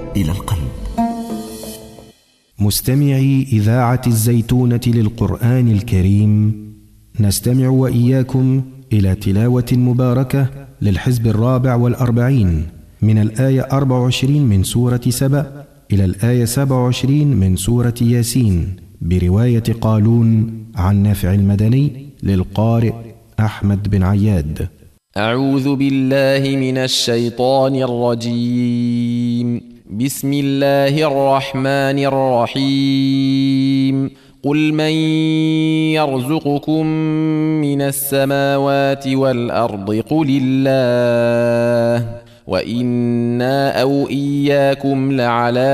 إلى القلب. مستمعي إذاعة الزيتونة للقرآن الكريم، نستمع وإياكم إلى تلاوة مباركة للحزب 44 من الآية 24 من سورة سبأ إلى الآية 27 من سورة ياسين، برواية قالون عن نافع المدني للقارئ أحمد بن عياد. أعوذ بالله من الشيطان الرجيم. بسم الله الرحمن الرحيم. قل من يرزقكم من السماوات والأرض قل الله وإنا أو إياكم لعلى